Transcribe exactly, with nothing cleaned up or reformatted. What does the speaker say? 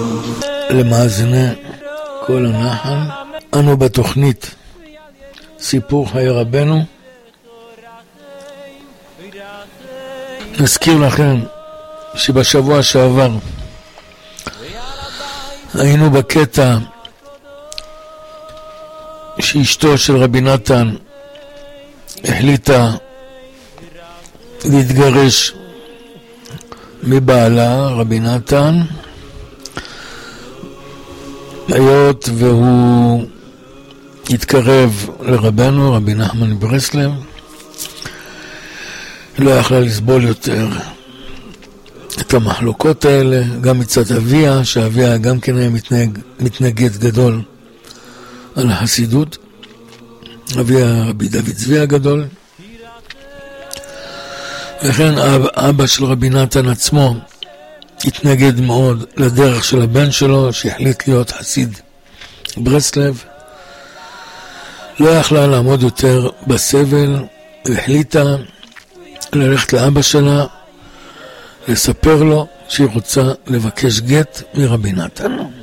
למאזיני כל הנחל, אנו בתוכנית סיפור חיי רבנו. נזכיר לכם שבשבוע שעבר היינו בקטע שאשתו של רבי נתן החליטה להתגרש מבעלה, רבי נתן, היות והוא התקרב לרבנו, רבי נחמן מברסלב, לא יכלה לסבול יותר את המחלוקות האלה, גם מצד אביה, שאביה גם כן היה מתנגד, מתנגד גדול על החסידות, אביה רבי דוד צבי הגדול, וכן אבא של רבי נתן עצמו התנגד מאוד לדרך של הבן שלו, שהחליט להיות חסיד ברסלב. לא יכלה לעמוד יותר בסבל, והחליטה ללכת לאבא שלה, לספר לו שהיא רוצה לבקש גט מרבי נתן.